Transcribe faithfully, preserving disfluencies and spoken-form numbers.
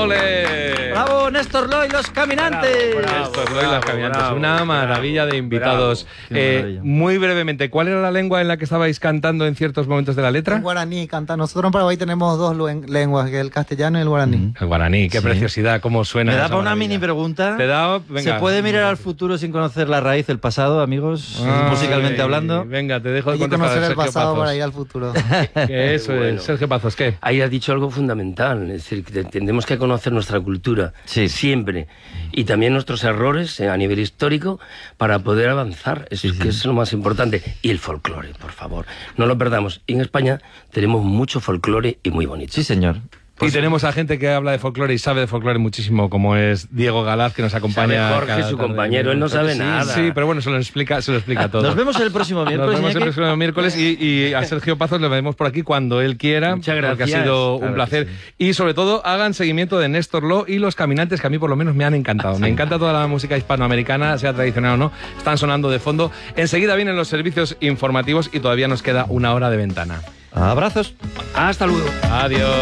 ¡Ole! ¡Bravo, Néstor Loy, los caminantes! Bravo, bravo, Néstor Loy, los caminantes. Bravo, Una maravilla de invitados. Eh, maravilla. Muy brevemente, ¿cuál era la lengua en la que estabais cantando en ciertos momentos de la letra? El guaraní canta. Nosotros en Paraguay tenemos dos lenguas, que es el castellano y el guaraní. Mm. El guaraní, qué sí. preciosidad, cómo suena. ¿Me da para una mini pregunta? ¿Te da? Venga. ¿Se puede mirar al futuro sin conocer la raíz del pasado, amigos? Ay, musicalmente hablando. Venga, te dejo de conocer el Sergio pasado Pazos. para ir al futuro. Que eso bueno. es. Sergio Pazos, ¿qué? Ahí has dicho algo fundamental, es decir, que tenemos que conocer nuestra cultura sí. siempre y también nuestros errores a nivel histórico para poder avanzar, eso sí, sí. que es lo más importante. Y el folclore, por favor, no lo perdamos. Y en España tenemos mucho folclore y muy bonito. Sí, señor. Pues y tenemos a gente que habla de folclore y sabe de folclore muchísimo, como es Diego Galaz, que nos acompaña. Sabe Jorge, su compañero, él no sabe sí, nada. Sí, pero bueno, se lo explica, se lo explica todo. Nos vemos el próximo miércoles. Nos vemos el próximo miércoles y, y a Sergio Pazos le vemos por aquí cuando él quiera. Muchas gracias. Porque ha sido claro un placer. Sí. Y sobre todo, hagan seguimiento de Néstor Lo y los caminantes, que a mí por lo menos me han encantado. Sí. Me encanta toda la música hispanoamericana, sea tradicional o no. Están sonando de fondo. Enseguida vienen los servicios informativos y todavía nos queda una hora de ventana. Abrazos. Hasta luego. Adiós.